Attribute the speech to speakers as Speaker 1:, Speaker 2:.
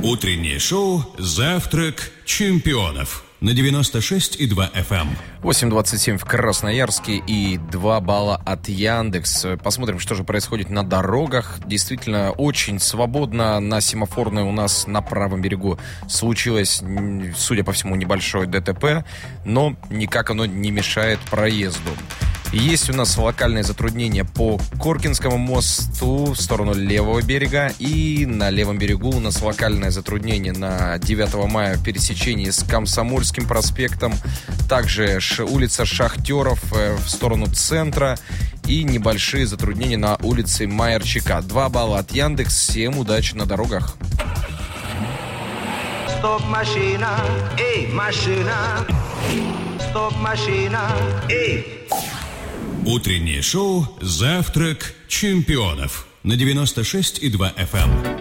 Speaker 1: Утреннее шоу «Завтрак чемпионов» на 96,2 FM.
Speaker 2: 8:27 в Красноярске и 2 балла от Яндекс. Посмотрим, что же происходит на дорогах. Действительно, очень свободно на семафорной у нас на правом берегу случилось, судя по всему, небольшое ДТП, но никак оно не мешает проезду. Есть у нас локальные затруднения по Коркинскому мосту в сторону левого берега. И на левом берегу у нас локальное затруднение на 9 мая в пересечении с Комсомольским проспектом. Также улица Шахтеров в сторону центра. И небольшие затруднения на улице Майерчика. 2 балла от Яндекс. Всем удачи на дорогах.
Speaker 3: Стоп, машина, эй, машина. Стоп, машина, эй.
Speaker 1: Утреннее шоу «Завтрак чемпионов» на 96,2 FM.